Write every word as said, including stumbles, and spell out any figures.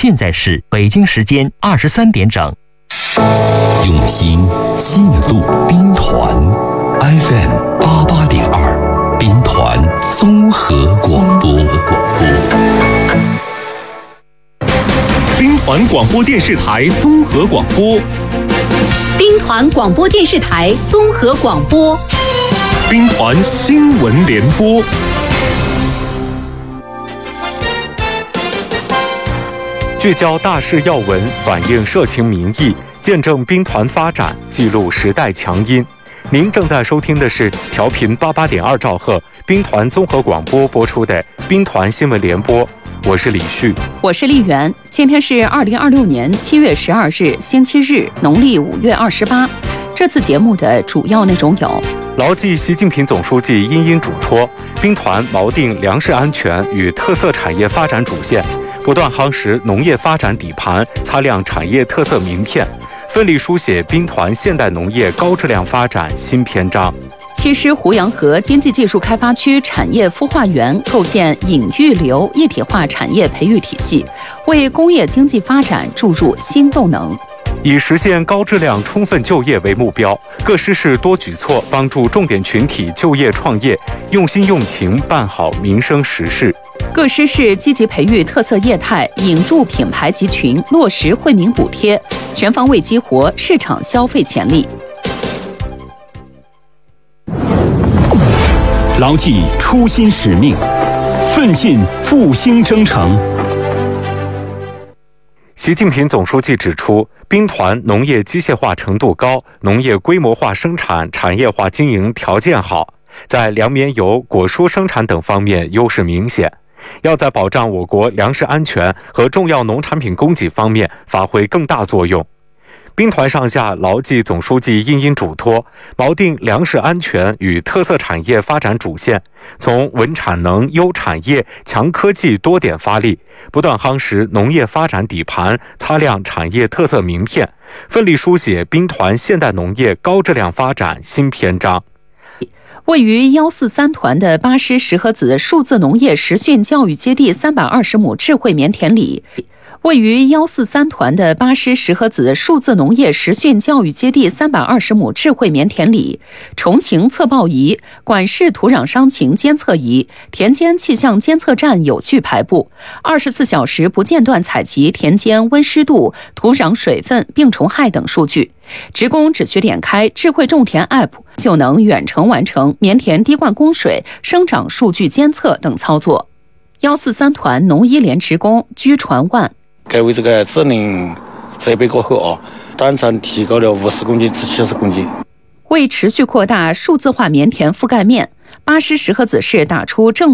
现在是北京时间二十三点整。 用心记录兵团 F M 八八点二，兵团综合广播。 兵团广播电视台综合广播。 兵团广播电视台综合广播。 兵团新闻联播。聚焦大事要闻，反映社情民意，见证兵团发展，记录时代强音。您正在收听的是调频八八点二兆赫兵团综合广播播出的兵团新闻联播，我是李旭， 我是丽媛。今天是二零二六年七月十二日，星期日，农历五月二十八。这次节目的主要内容有： 牢记习近平总书记殷殷嘱托，兵团锚定粮食安全与特色产业发展主线，不断夯实农业发展底盘，擦亮产业特色名片，奋力书写兵团现代农业高质量发展新篇章。 七师胡杨河经济技术开发区产业孵化园构建引育流一体化产业培育体系，为工业经济发展注入新动能。 以实现高质量充分就业为目标，各师市多举措帮助重点群体就业创业，用心用情办好民生实事。 各师市积极培育特色业态，引入品牌集群，落实惠民补贴，全方位激活市场消费潜力。 牢记初心使命，奋进复兴征程。 习近平总书记指出，兵团农业机械化程度高，农业规模化生产、产业化经营条件好，在粮棉油、果蔬生产等方面优势明显，要在保障我国粮食安全和重要农产品供给方面发挥更大作用。兵团上下牢记总书记殷殷嘱托，锚定粮食安全与特色产业发展主线，从稳产能、优产业、强科技多点发力，不断夯实农业发展底盘，擦亮产业特色名片，奋力书写兵团现代农业高质量发展新篇章。 位于幺四三团的八师石河子数字农业实训教育基地三百二十亩智慧棉田里，位于幺四三团的八师石河子数字农业实训教育基地三百二十亩智慧棉田里，重情测报仪、管市土壤伤情监测仪、田间气象监测站有序排布，二十四小时不间断采集田间温湿度、土壤水分、病虫害等数据。职工只需点开智慧种田 App， 就能远程完成棉田滴灌供水、生长数据监测等操作。幺四三团农医联职工居传万。 改为这个智能设备过后啊，单产提高了五十公斤至七十公斤。 为持续扩大数字化棉田覆盖面，八师石河子市打出正